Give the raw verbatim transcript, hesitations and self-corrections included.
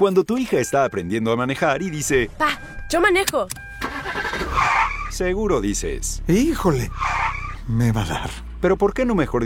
Cuando tu hija está aprendiendo a manejar y dice, Pa, yo manejo. seguro dices, Híjole, me va a dar. pero ¿por qué no mejor